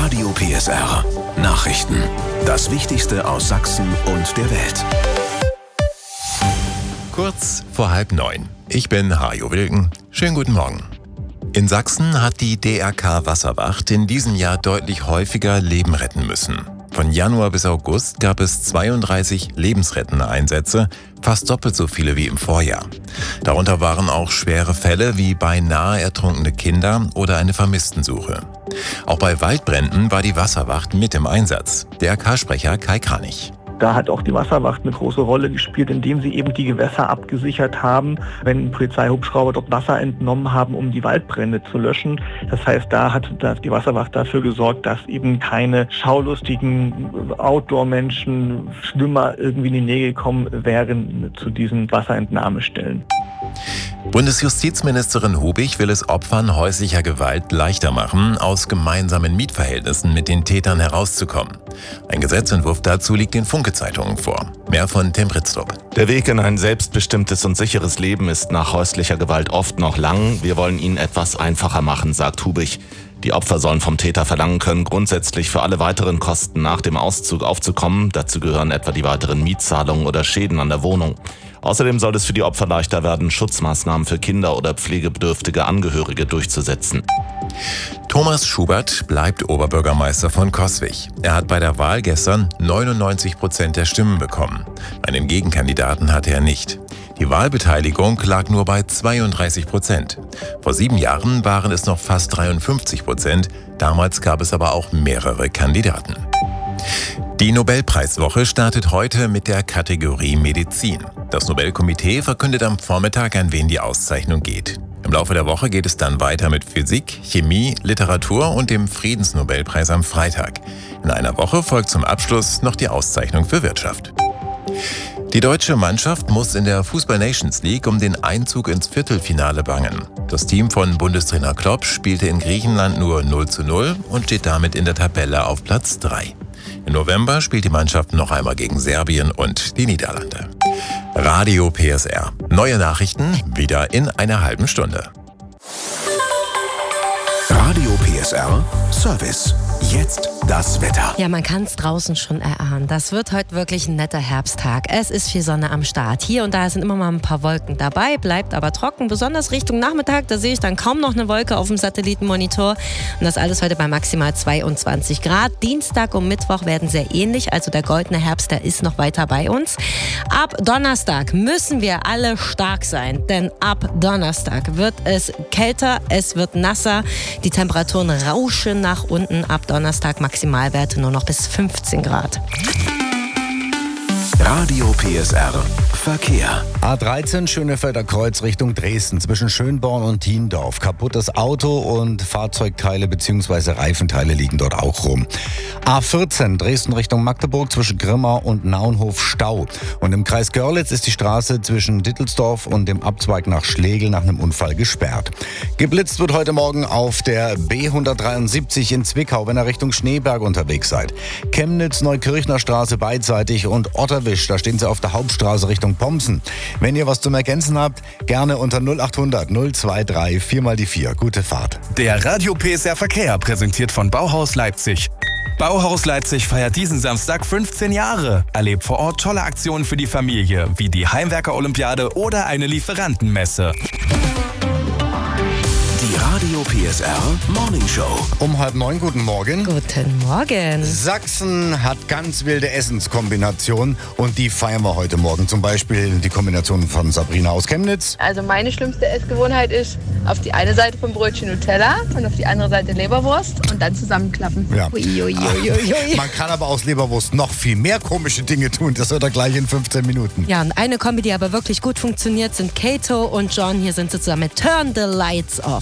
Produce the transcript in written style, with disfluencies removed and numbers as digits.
Radio PSR Nachrichten. Das Wichtigste aus Sachsen und der Welt. Kurz vor 8:30. Ich bin Hajo Wilken. Schönen guten Morgen. In Sachsen hat die DRK Wasserwacht in diesem Jahr deutlich häufiger Leben retten müssen. Von Januar bis August gab es 32 lebensrettende Einsätze, fast doppelt so viele wie im Vorjahr. Darunter waren auch schwere Fälle wie beinahe ertrunkene Kinder oder eine Vermisstensuche. Auch bei Waldbränden war die Wasserwacht mit im Einsatz. DRK-Sprecher Kai Kranich. Da hat auch die Wasserwacht eine große Rolle gespielt, indem sie eben die Gewässer abgesichert haben, wenn Polizeihubschrauber dort Wasser entnommen haben, um die Waldbrände zu löschen. Das heißt, da hat die Wasserwacht dafür gesorgt, dass eben keine schaulustigen Outdoor-Menschen, Schwimmer irgendwie in die Nähe gekommen wären zu diesen Wasserentnahmestellen. Bundesjustizministerin Hubig will es Opfern häuslicher Gewalt leichter machen, aus gemeinsamen Mietverhältnissen mit den Tätern herauszukommen. Ein Gesetzentwurf dazu liegt den Funke-Zeitungen vor. Mehr von Tim Pritztrup. Der Weg in ein selbstbestimmtes und sicheres Leben ist nach häuslicher Gewalt oft noch lang. Wir wollen ihn etwas einfacher machen, sagt Hubig. Die Opfer sollen vom Täter verlangen können, grundsätzlich für alle weiteren Kosten nach dem Auszug aufzukommen. Dazu gehören etwa die weiteren Mietzahlungen oder Schäden an der Wohnung. Außerdem soll es für die Opfer leichter werden, Schutzmaßnahmen für Kinder oder pflegebedürftige Angehörige durchzusetzen. Thomas Schubert bleibt Oberbürgermeister von Coswig. Er hat bei der Wahl gestern 99% der Stimmen bekommen. Einen Gegenkandidaten hatte er nicht. Die Wahlbeteiligung lag nur bei 32%. Vor 7 Jahren waren es noch fast 53%. Damals gab es aber auch mehrere Kandidaten. Die Nobelpreiswoche startet heute mit der Kategorie Medizin. Das Nobelkomitee verkündet am Vormittag, an wen die Auszeichnung geht. Im Laufe der Woche geht es dann weiter mit Physik, Chemie, Literatur und dem Friedensnobelpreis am Freitag. In einer Woche folgt zum Abschluss noch die Auszeichnung für Wirtschaft. Die deutsche Mannschaft muss in der Fußball-Nations League um den Einzug ins Viertelfinale bangen. Das Team von Bundestrainer Klopp spielte in Griechenland nur 0:0 und steht damit in der Tabelle auf Platz 3. Im November spielt die Mannschaft noch einmal gegen Serbien und die Niederlande. Radio PSR. Neue Nachrichten wieder in einer halben Stunde. Radio PSR Service. Jetzt das Wetter. Ja, man kann es draußen schon erahnen. Das wird heute wirklich ein netter Herbsttag. Es ist viel Sonne am Start. Hier und da sind immer mal ein paar Wolken dabei, bleibt aber trocken. Besonders Richtung Nachmittag, da sehe ich dann kaum noch eine Wolke auf dem Satellitenmonitor. Und das alles heute bei maximal 22 Grad. Dienstag und Mittwoch werden sehr ähnlich. Also der goldene Herbst, der ist noch weiter bei uns. Ab Donnerstag müssen wir alle stark sein. Denn ab Donnerstag wird es kälter, es wird nasser. Die Temperaturen rauschen nach unten. Ab Donnerstag Maximalwerte nur noch bis 15 Grad. Radio PSR Verkehr. A13 Schönefelder Kreuz Richtung Dresden zwischen Schönborn und Thiendorf. Kaputtes Auto und Fahrzeugteile bzw. Reifenteile liegen dort auch rum. A14 Dresden Richtung Magdeburg zwischen Grimma und Naunhof Stau. Und im Kreis Görlitz ist die Straße zwischen Dittelsdorf und dem Abzweig nach Schlegel nach einem Unfall gesperrt. Geblitzt wird heute Morgen auf der B173 in Zwickau, wenn ihr Richtung Schneeberg unterwegs seid. Chemnitz, Neukirchner Straße beidseitig und Otterwisch, da stehen sie auf der Hauptstraße Richtung Pomsen. Wenn ihr was zum Ergänzen habt, gerne unter 0800 023 4x4. Gute Fahrt. Der Radio PSR Verkehr präsentiert von Bauhaus Leipzig. Bauhaus Leipzig feiert diesen Samstag 15 Jahre. Erlebt vor Ort tolle Aktionen für die Familie, wie die Heimwerker-Olympiade oder eine Lieferantenmesse. Die Radio PSR Morning Show. Um 8:30, guten Morgen. Guten Morgen. Sachsen hat ganz wilde Essenskombinationen und die feiern wir heute Morgen. Zum Beispiel die Kombination von Sabrina aus Chemnitz. Also meine schlimmste Essgewohnheit ist, auf die eine Seite vom Brötchen Nutella und auf die andere Seite Leberwurst und dann zusammenklappen. Ja. Uiuiuiui. Man kann aber aus Leberwurst noch viel mehr komische Dinge tun. Das hört er gleich in 15 Minuten. Ja, und eine Kombi, die aber wirklich gut funktioniert, sind Kato und John. Hier sind sie zusammen mit Turn the Lights Off.